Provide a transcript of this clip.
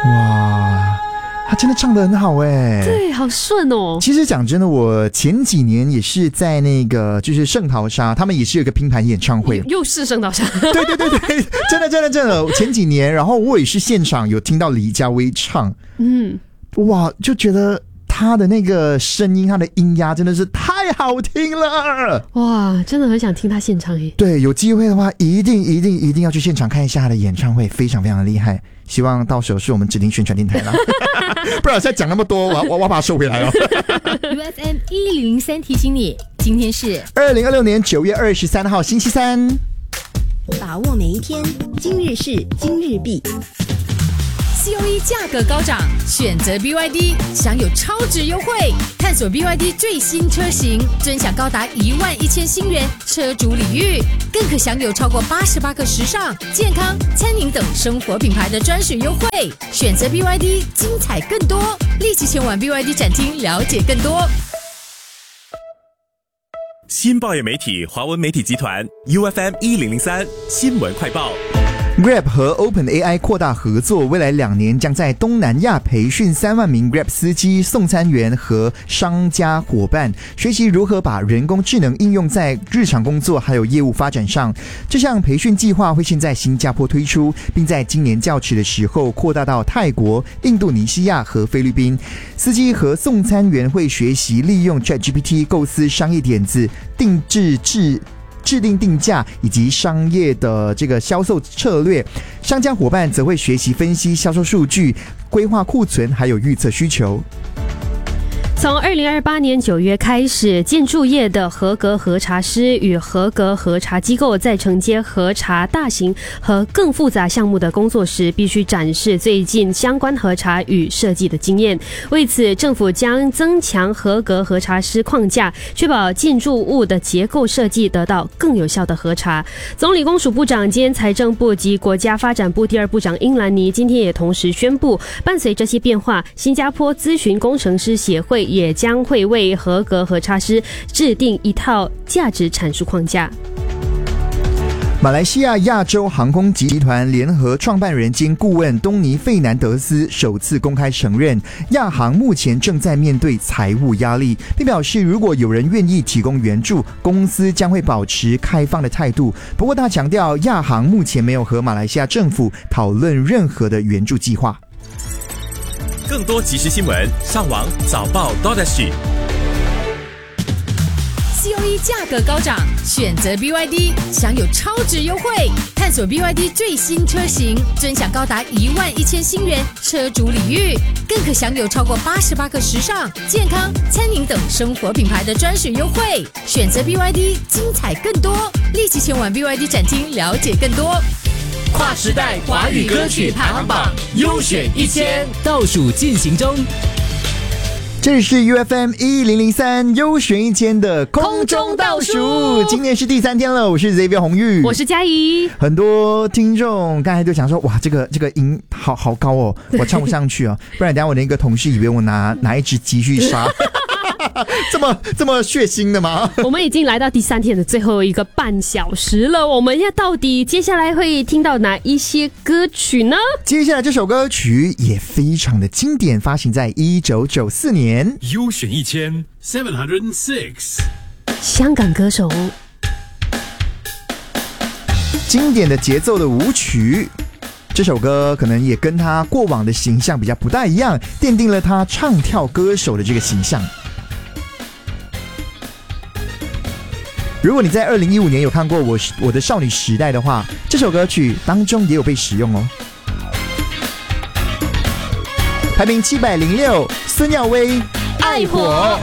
哇，他真的唱得很好哎， 对，好顺哦。 其实讲真的，我前几年也是在那个就是圣淘沙，他们也是有一个拼盘演唱会， 又是圣淘沙。 对，真的，前几年，然后我也是现场有听到李佳薇唱，哇，就觉得他的那个声音，他的音压真的是太好听了， 哇，真的很想听他现场耶。 对，有机会的话，一定要去现场看一下他的演唱会，非常非常的厉害。希望到时候是我们指定宣传电台了，不然现在讲那么多，我把它收回来哦。 UFM 1003提醒你，今天是 2026年9月23号星期三， 把握每一天，今日事今日毕。COE 价格高涨，选择 BYD 享有超值优惠，探索 BYD 最新车型，尊享高达11000新元车主礼遇，更可享有超过88个时尚、健康、餐饮等生活品牌的专属优惠。选择 BYD， 精彩更多，立即前往 BYD 展厅了解更多。 新报业媒体华文媒体集团 UFM 1003新闻快报。 Grab 和 OpenAI 扩大合作，未来2年将在东南亚培训3万名 Grab 司机、送餐员和商家伙伴，学习如何把人工智能应用在日常工作还有业务发展上。这项培训计划会先在新加坡推出，并在今年较迟的时候扩大到泰国、印度尼西亚和菲律宾。司机和送餐员会学习利用 ChatGPT 构思商业点子、制定定价以及商业的这个销售策略，商家伙伴则会学习分析销售数据、规划库存，还有预测需求。 从2028年9月开始，建筑业的合格核查师与合格核查机构在承接核查大型和更复杂项目的工作时，必须展示最近相关核查与设计的经验。为此，政府将增强合格核查师框架，确保建筑物的结构设计得到更有效的核查。总理公署部长兼财政部及国家发展部第2部长英兰妮今天也同时宣布，伴随这些变化，新加坡咨询工程师协会也将会为合格核查师制定一套价值阐述框架。 马来西亚亚洲航空集团联合创办人兼顾问东尼·费南德斯首次公开承认，亚航目前正在面对财务压力，并表示如果有人愿意提供援助，公司将会保持开放的态度。不过他强调，亚航目前没有和马来西亚政府讨论任何的援助计划。 更多即时新闻，上网早报 COE 价格高涨，选择 BYD 享有超值优惠，探索 BYD 最新车型，尊享高达11000新元车主礼遇，更可享有超过88个时尚、健康、餐饮等生活品牌的专属优惠。选择 BYD， 精彩更多，立即前往 BYD 展厅了解更多。 跨时代华语歌曲排行榜优选1000倒数进行中。 这里是 UFM 1003优选1000的空中倒数，今天是第3天了，我是 Xavier 红玉， 我是嘉怡。 很多听众刚才都想说，哇，这个音好高哦，我唱不上去哦，不然等一下我的一个同事以为我拿一只鸡去杀。这么血腥的吗？ 我们已经来到第3天的最后一个半小时了，我们到底接下来会听到哪一些歌曲呢？ 接下来这首歌曲也非常的经典，发行在1994年。 优选1706， 香港歌手， 经典的节奏的舞曲。这首歌可能也跟他过往的形象比较不大一样，奠定了他唱跳歌手的这个形象。如果你在2015年有看过我的少女时代的话，这首歌曲当中也有被使用哦。排名706，孙耀威，爱火。